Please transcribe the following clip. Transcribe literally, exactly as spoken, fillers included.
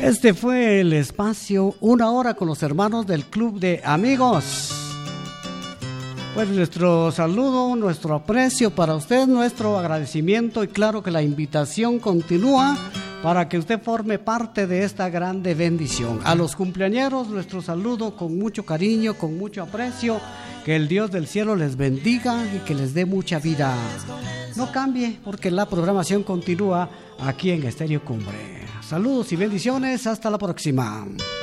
Este fue el espacio Una Hora con los hermanos del Club de Amigos. Pues nuestro saludo, nuestro aprecio para usted, nuestro agradecimiento y claro que la invitación continúa para que usted forme parte de esta grande bendición. A los cumpleañeros, nuestro saludo con mucho cariño, con mucho aprecio. Que el Dios del cielo les bendiga y que les dé mucha vida. No cambie porque la programación continúa aquí en Estéreo Cumbre. Saludos y bendiciones, hasta la próxima.